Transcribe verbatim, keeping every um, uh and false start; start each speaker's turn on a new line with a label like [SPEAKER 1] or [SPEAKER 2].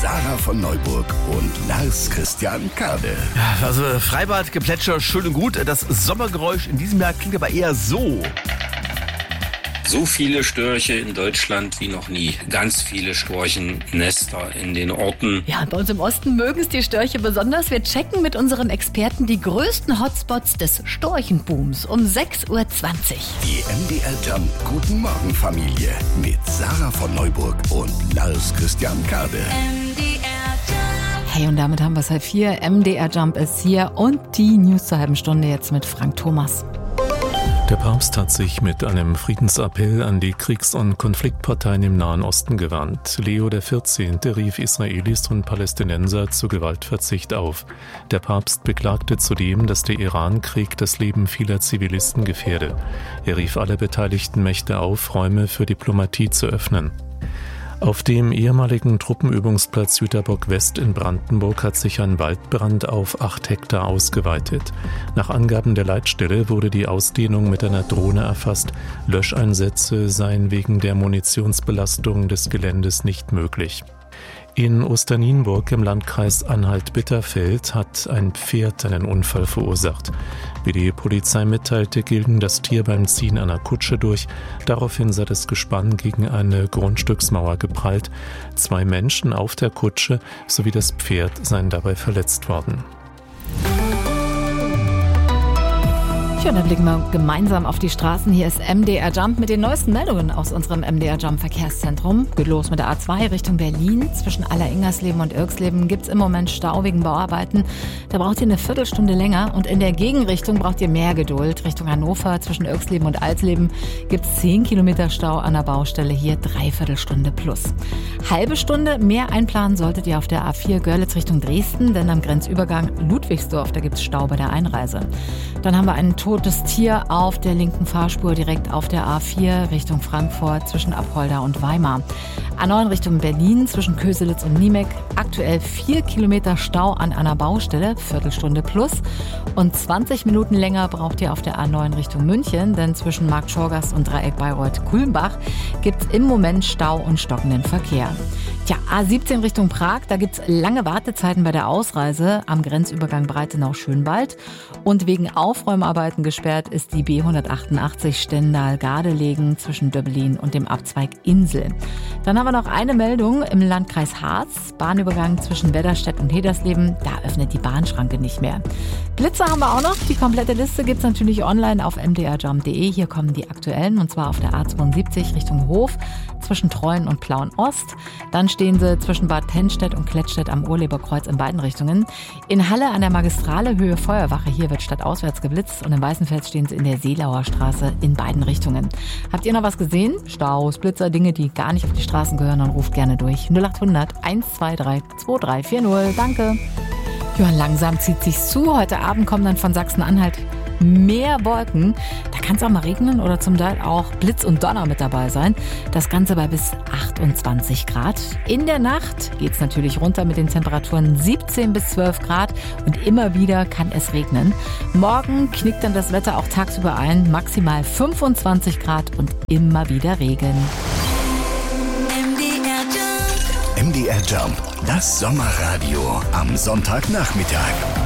[SPEAKER 1] Sarah von Neuburg und Lars Christian Kade.
[SPEAKER 2] Ja, also Freibad, Geplätscher, schön und gut. Das Sommergeräusch in diesem Jahr klingt aber eher so.
[SPEAKER 3] So viele Störche in Deutschland wie noch nie. Ganz viele Storchennester in den Orten.
[SPEAKER 4] Ja, bei uns im Osten mögen es die Störche besonders. Wir checken mit unseren Experten die größten Hotspots des Storchenbooms um sechs Uhr zwanzig.
[SPEAKER 1] Die M D R Jump Guten Morgen Familie mit Sarah von Neuburg und Lars Christian Kade.
[SPEAKER 4] Hey, und damit haben wir es halb vier. M D R Jump ist hier und die News zur halben Stunde jetzt mit Frank Thomas.
[SPEAKER 5] Der Papst hat sich mit einem Friedensappell an die Kriegs- und Konfliktparteien im Nahen Osten gewandt. Leo der vierzehnte rief Israelis und Palästinenser zu Gewaltverzicht auf. Der Papst beklagte zudem, dass der Iran-Krieg das Leben vieler Zivilisten gefährde. Er rief alle beteiligten Mächte auf, Räume für Diplomatie zu öffnen. Auf dem ehemaligen Truppenübungsplatz Jüterbock West in Brandenburg hat sich ein Waldbrand auf acht Hektar ausgeweitet. Nach Angaben der Leitstelle wurde die Ausdehnung mit einer Drohne erfasst. Löscheinsätze seien wegen der Munitionsbelastung des Geländes nicht möglich. In Osternienburg im Landkreis Anhalt-Bitterfeld hat ein Pferd einen Unfall verursacht. Wie die Polizei mitteilte, ging das Tier beim Ziehen einer Kutsche durch. Daraufhin sei das Gespann gegen eine Grundstücksmauer geprallt. Zwei Menschen auf der Kutsche sowie das Pferd seien dabei verletzt worden.
[SPEAKER 4] Ja, dann blicken wir gemeinsam auf die Straßen. Hier ist M D R Jump mit den neuesten Meldungen aus unserem M D R Jump Verkehrszentrum. Geht los mit der A zwei Richtung Berlin. Zwischen Aller-Ingersleben und Irxleben gibt es im Moment Stau wegen Bauarbeiten. Da braucht ihr eine Viertelstunde länger. Und in der Gegenrichtung braucht ihr mehr Geduld. Richtung Hannover zwischen Irxleben und Alsleben gibt es zehn Kilometer Stau an der Baustelle. Hier Dreiviertelstunde plus. Halbe Stunde mehr einplanen solltet ihr auf der A vier Görlitz Richtung Dresden, denn am Grenzübergang Ludwigsdorf, da gibt es Stau bei der Einreise. Dann haben wir einen toten Das Tier auf der linken Fahrspur direkt auf der A vier Richtung Frankfurt zwischen Apolda und Weimar. A neun Richtung Berlin zwischen Köselitz und Niemek. Aktuell vier Kilometer Stau an einer Baustelle, Viertelstunde plus. Und zwanzig Minuten länger braucht ihr auf der A neun Richtung München, denn zwischen Markt Schorgast und Dreieck Bayreuth-Kulmbach gibt es im Moment Stau und stockenden Verkehr. Tja, A siebzehn Richtung Prag, da gibt es lange Wartezeiten bei der Ausreise am Grenzübergang Breitenau-Schönwald. Und wegen Aufräumarbeiten gesperrt ist die B hundertachtundachtzig Stendal-Gardelegen zwischen Döblin und dem Abzweig Insel. Dann haben wir noch eine Meldung im Landkreis Harz. Bahnübergang zwischen Wedderstedt und Hedersleben, da öffnet die Bahnschranke nicht mehr. Blitze haben wir auch noch. Die komplette Liste gibt es natürlich online auf m d r jump punkt d e. Hier kommen die aktuellen, und zwar auf der A zweiundsiebzig Richtung Hof zwischen Treuen und Plauen-Ost. Dann stehen sie zwischen Bad Tennstedt und Klettstedt am Urleberkreuz in beiden Richtungen. In Halle an der Magistrale Höhe Feuerwache, hier wird stadtauswärts geblitzt, und in Weißenfels stehen sie in der Seelauer Straße in beiden Richtungen. Habt ihr noch was gesehen? Staus, Blitzer, Dinge, die gar nicht auf die Straßen gehören, dann ruft gerne durch. null acht hundert eins zwei drei zwei drei vier null. Danke. Ja, langsam zieht sich's zu. Heute Abend kommen dann von Sachsen-Anhalt mehr Wolken. Da kann es auch mal regnen oder zum Teil auch Blitz und Donner mit dabei sein. Das Ganze bei bis achtundzwanzig Grad. In der Nacht geht es natürlich runter mit den Temperaturen siebzehn bis zwölf Grad und immer wieder kann es regnen. Morgen knickt dann das Wetter auch tagsüber ein. Maximal fünfundzwanzig Grad und immer wieder Regen.
[SPEAKER 1] M D R Jump, das Sommerradio am Sonntagnachmittag.